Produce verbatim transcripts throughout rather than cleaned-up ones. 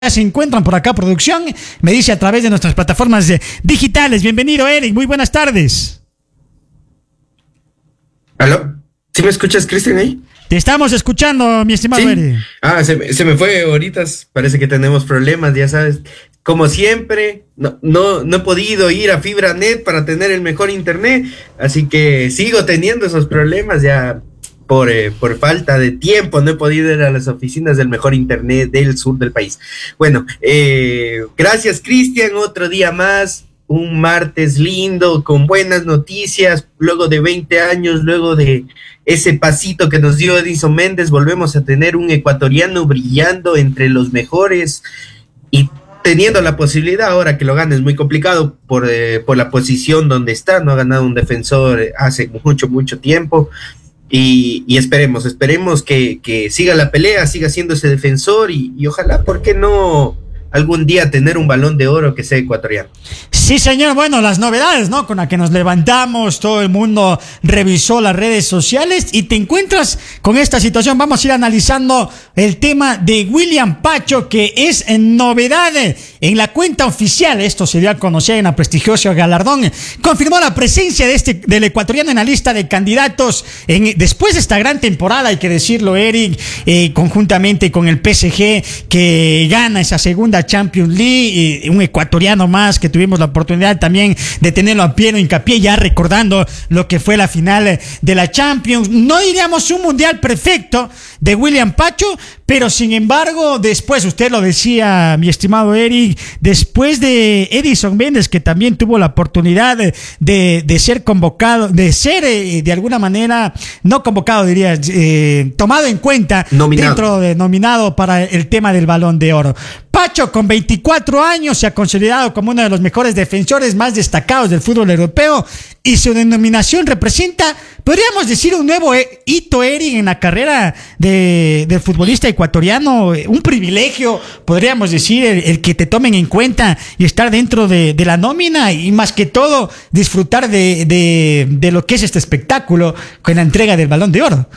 Se encuentran por acá, producción, me dice a través de nuestras plataformas eh, digitales. Bienvenido, Eric, muy buenas tardes. ¿Aló? ¿Sí me escuchas, Cristian, ahí? Te estamos escuchando, mi estimado ¿Sí? Eric. Ah, se, se me fue ahorita, parece que tenemos problemas, ya sabes. Como siempre, no, no, no he podido ir a FibraNet para tener el mejor internet, así que sigo teniendo esos problemas ya. Por, eh, por falta de tiempo, no he podido ir a las oficinas del mejor internet del sur del país. Bueno, eh, gracias, Cristian, otro día más, un martes lindo, con buenas noticias, luego de veinte años, luego de ese pasito que nos dio Edison Méndez, volvemos a tener un ecuatoriano brillando entre los mejores y teniendo la posibilidad, ahora que lo gane es muy complicado por, eh, por la posición donde está, no ha ganado un defensor hace mucho, mucho tiempo. Y, y esperemos, esperemos que, que siga la pelea, siga siendo ese defensor y, y ojalá, ¿por qué no algún día tener un Balón de Oro que sea ecuatoriano? Sí, señor, bueno, las novedades, ¿no? Con las que nos levantamos, todo el mundo revisó las redes sociales y te encuentras con esta situación. Vamos a ir analizando el tema de William Pacho, que es novedad en la cuenta oficial. Esto se dio a conocer en la prestigiosa galardón. Confirmó la presencia de este, del ecuatoriano en la lista de candidatos en, después de esta gran temporada, hay que decirlo, Eric, eh, conjuntamente con el P S G, que gana esa segunda Champions League, eh, un ecuatoriano más que tuvimos la oportunidad también de tenerlo a pleno hincapié, ya recordando lo que fue la final de la Champions. No diríamos un mundial perfecto de William Pacho, pero sin embargo, después, usted lo decía, mi estimado Eric, después de Edison Méndez, que también tuvo la oportunidad de, de, de ser convocado, de ser eh, de alguna manera, no convocado, diría, eh, tomado en cuenta, nominado. dentro de nominado para el tema del Balón de Oro. Pacho, con veinticuatro años, se ha consolidado como uno de los mejores defensores más destacados del fútbol europeo y su denominación representa, podríamos decir, un nuevo hito, Eric, en la carrera de, del futbolista ecuatoriano, un privilegio, podríamos decir, el, el que te tomen en cuenta y estar dentro de, de la nómina y más que todo disfrutar de, de, de lo que es este espectáculo con la entrega del Balón de Oro.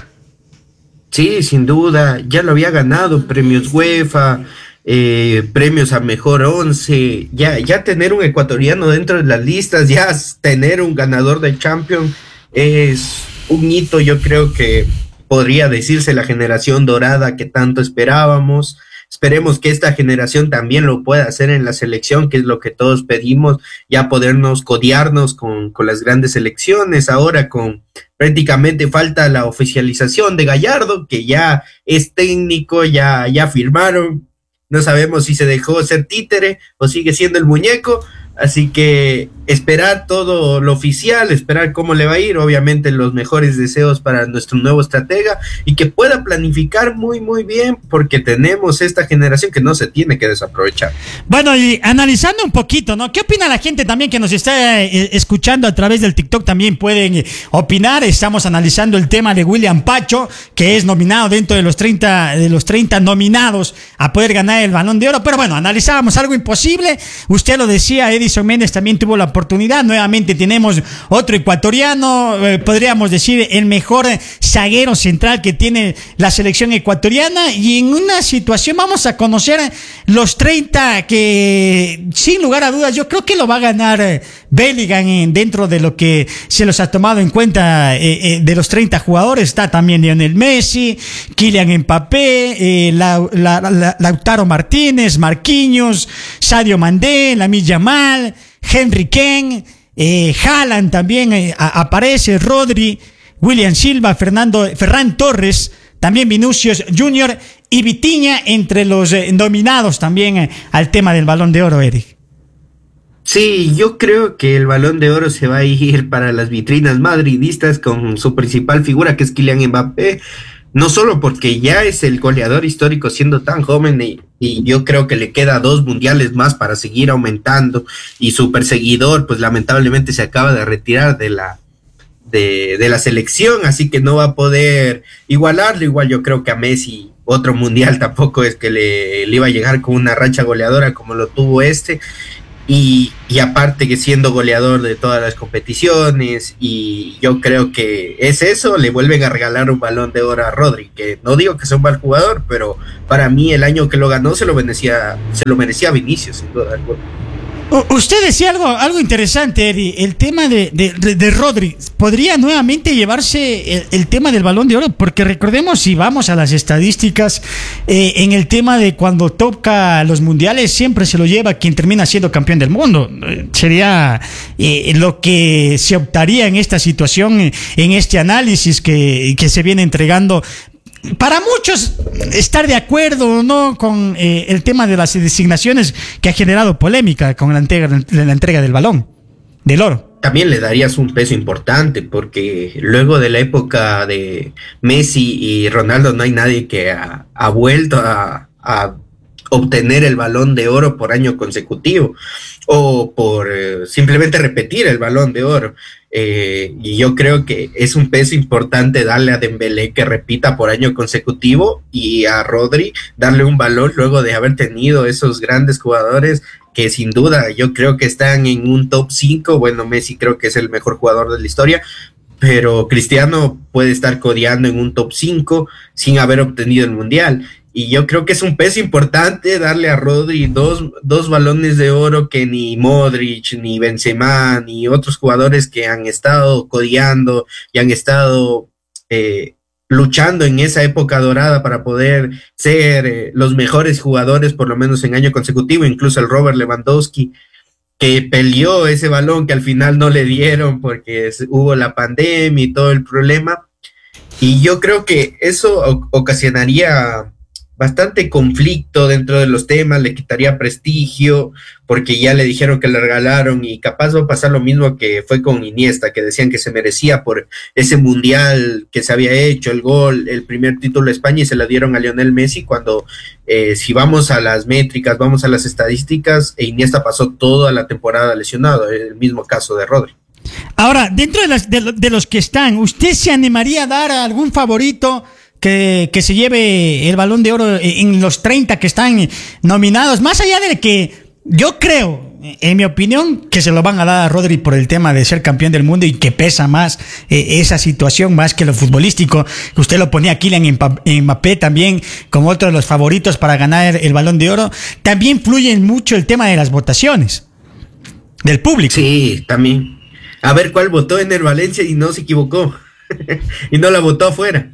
Sí, sin duda, ya lo había ganado, premios UEFA, Eh, premios a mejor once, ya, ya tener un ecuatoriano dentro de las listas, ya tener un ganador de Champions es un hito. Yo creo que podría decirse la generación dorada que tanto esperábamos. Esperemos que esta generación también lo pueda hacer en la selección, que es lo que todos pedimos, ya podernos codearnos con, con las grandes selecciones. Ahora con prácticamente falta la oficialización de Gallardo, que ya es técnico, ya, ya firmaron. No sabemos si se dejó ser títere o sigue siendo el muñeco, así que esperar todo lo oficial, esperar cómo le va a ir, obviamente los mejores deseos para nuestro nuevo estratega y que pueda planificar muy muy bien, porque tenemos esta generación que no se tiene que desaprovechar. Bueno, y analizando un poquito, ¿no? ¿Qué opina la gente también que nos está eh, escuchando a través del TikTok? También pueden eh, opinar. Estamos analizando el tema de William Pacho, que es nominado dentro de los treinta, de los treinta nominados a poder ganar el Balón de Oro, pero bueno, analizábamos algo imposible. Usted lo decía, Edison Méndez también tuvo la oportunidad. Nuevamente tenemos otro ecuatoriano, eh, podríamos decir el mejor zaguero central que tiene la selección ecuatoriana, y en una situación vamos a conocer los treinta que sin lugar a dudas yo creo que lo va a ganar Bellingham en, dentro de lo que se los ha tomado en cuenta. eh, eh, de los treinta jugadores está también Lionel Messi, Kylian Mbappé, eh, la, la, la, Lautaro Martínez, Marquinhos, Sadio Mané, Lamine Yamal, Henry Kane, eh, Haaland también eh, a, aparece, Rodri, William Silva, Fernando, Ferran Torres, también Vinicius Junior y Vitinha entre los eh, nominados también eh, al tema del Balón de Oro, Eric. Sí, yo creo que el Balón de Oro se va a ir para las vitrinas madridistas con su principal figura, que es Kylian Mbappé. No solo porque ya es el goleador histórico siendo tan joven y, y yo creo que le queda dos mundiales más para seguir aumentando, y su perseguidor pues lamentablemente se acaba de retirar de la de, de la selección, así que no va a poder igualarlo. Igual yo creo que a Messi otro mundial tampoco es que le, le iba a llegar con una racha goleadora como lo tuvo este. Y, y aparte que siendo goleador de todas las competiciones, y yo creo que es eso, le vuelven a regalar un balón de oro a Rodri, que no digo que sea un mal jugador, pero para mí el año que lo ganó se lo merecía, se lo merecía Vinicius, sin duda alguna. Usted decía algo, algo interesante, Eddie, el tema de, de, de, de Rodri. ¿Podría nuevamente llevarse el, el tema del Balón de Oro? Porque recordemos, si vamos a las estadísticas, eh, en el tema de cuando toca los mundiales, siempre se lo lleva quien termina siendo campeón del mundo. Eh, sería eh, lo que se optaría en esta situación, en este análisis que, que se viene entregando. Para muchos estar de acuerdo o no con eh, el tema de las designaciones que ha generado polémica con la entrega, la entrega del balón, del oro. También le darías un peso importante porque luego de la época de Messi y Ronaldo no hay nadie que ha, ha vuelto a, a obtener el balón de oro por año consecutivo o por eh, simplemente repetir el balón de oro. Eh, y yo creo que es un peso importante darle a Dembélé que repita por año consecutivo y a Rodri darle un balón luego de haber tenido esos grandes jugadores que sin duda yo creo que están en un top cinco. Bueno, Messi creo que es el mejor jugador de la historia, pero Cristiano puede estar codeando en un top cinco sin haber obtenido el Mundial. Y yo creo que es un peso importante darle a Rodri dos, dos balones de oro que ni Modric, ni Benzema, ni otros jugadores que han estado codeando y han estado eh, luchando en esa época dorada para poder ser eh, los mejores jugadores, por lo menos en año consecutivo, incluso el Robert Lewandowski, que peleó ese balón que al final no le dieron porque hubo la pandemia y todo el problema. Y yo creo que eso ocasionaría bastante conflicto dentro de los temas, le quitaría prestigio, porque ya le dijeron que le regalaron, y capaz va a pasar lo mismo que fue con Iniesta, que decían que se merecía por ese mundial que se había hecho, el gol, el primer título de España, y se la dieron a Lionel Messi, cuando eh, si vamos a las métricas, vamos a las estadísticas, Iniesta pasó toda la temporada lesionado, el mismo caso de Rodri. Ahora, dentro de, las, de, de los que están, ¿usted se animaría a dar a algún favorito Que, que se lleve el Balón de Oro en los treinta que están nominados? Más allá de que yo creo, en mi opinión, que se lo van a dar a Rodri por el tema de ser campeón del mundo y que pesa más eh, esa situación más que lo futbolístico. Usted lo ponía a Kylian Mbappé también como otro de los favoritos para ganar el Balón de Oro. También fluye mucho el tema de las votaciones del público. Sí, también. A ver cuál votó en el Valencia y no se equivocó y no la votó afuera.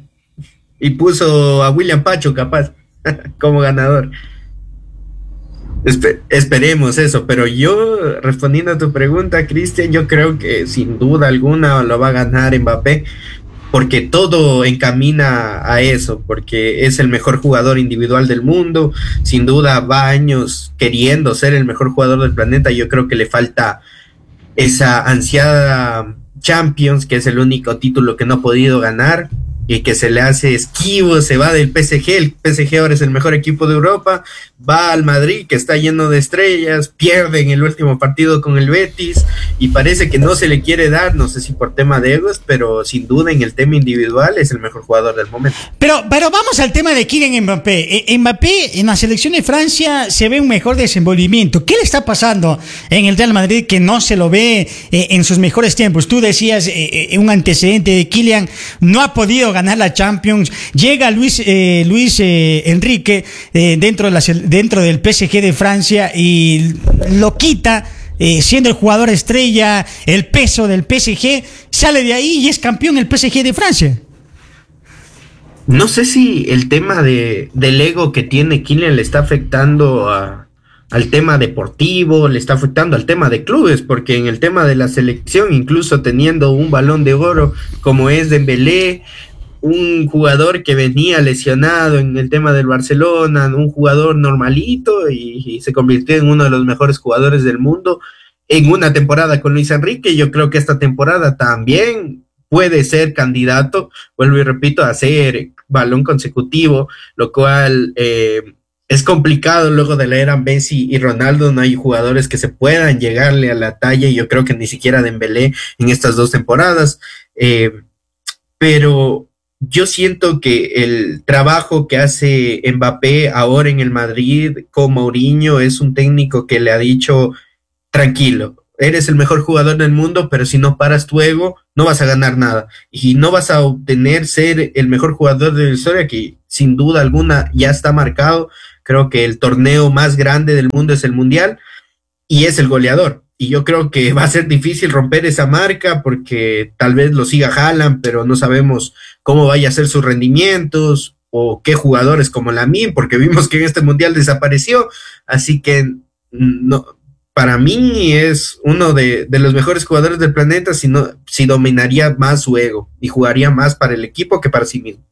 Y puso a William Pacho capaz como ganador. Espe- esperemos eso, pero yo, respondiendo a tu pregunta, Cristian, yo creo que sin duda alguna lo va a ganar Mbappé, porque todo encamina a eso, porque es el mejor jugador individual del mundo, sin duda va años queriendo ser el mejor jugador del planeta. Yo creo que le falta esa ansiada Champions, que es el único título que no ha podido ganar, y que se le hace esquivo, se va del P S G, el P S G ahora es el mejor equipo de Europa, va al Madrid, que está lleno de estrellas, pierde en el último partido con el Betis, y parece que no se le quiere dar, no sé si por tema de egos, pero sin duda en el tema individual es el mejor jugador del momento. Pero, pero vamos al tema de Kylian Mbappé. Eh, Mbappé en la selección de Francia se ve un mejor desenvolvimiento. ¿Qué le está pasando en el Real Madrid que no se lo ve eh, en sus mejores tiempos? Tú decías eh, eh, un antecedente de Kylian, no ha podido ganar la Champions, llega Luis eh, Luis eh, Enrique eh, dentro de la, dentro del P S G de Francia y lo quita, eh, siendo el jugador estrella, el peso del P S G, sale de ahí y es campeón el P S G de Francia. No sé si el tema de, del ego que tiene Kylian le está afectando a, al tema deportivo, le está afectando al tema de clubes, porque en el tema de la selección, incluso teniendo un Balón de Oro como es Dembélé, un jugador que venía lesionado en el tema del Barcelona, un jugador normalito, y, y se convirtió en uno de los mejores jugadores del mundo en una temporada con Luis Enrique. Yo creo que esta temporada también puede ser candidato, vuelvo y repito, a ser balón consecutivo, lo cual eh, es complicado luego de la era Messi y Ronaldo. No hay jugadores que se puedan llegarle a la talla, y yo creo que ni siquiera Dembélé en estas dos temporadas, eh, pero yo siento que el trabajo que hace Mbappé ahora en el Madrid con Mourinho es un técnico que le ha dicho tranquilo, eres el mejor jugador del mundo, pero si no paras tu ego, no vas a ganar nada. Y no vas a obtener ser el mejor jugador de la historia, que sin duda alguna ya está marcado. Creo que el torneo más grande del mundo es el Mundial y es el goleador. Y yo creo que va a ser difícil romper esa marca porque tal vez lo siga Haaland, pero no sabemos cómo vaya a ser sus rendimientos o qué jugadores como Lamine, porque vimos que en este Mundial desapareció. Así que no, para mí es uno de, de los mejores jugadores del planeta si, no, si dominaría más su ego y jugaría más para el equipo que para sí mismo.